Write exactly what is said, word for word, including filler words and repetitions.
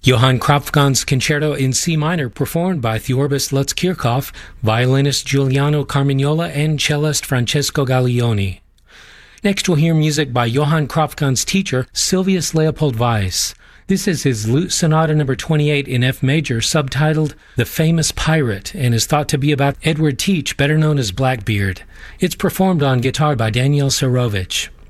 Johann Kropfgon's Concerto in C minor, performed by Theorbis Lutz Kirchhoff, violinist Giuliano Carmignola, and cellist Francesco Gaglioni. Next we'll hear music by Johann Kropfgon's teacher, Silvius Leopold Weiss. This is his Lute Sonata number twenty-eight in F major, subtitled The Famous Pirate, and is thought to be about Edward Teach, better known as Blackbeard. It's performed on guitar by Daniel Serovich.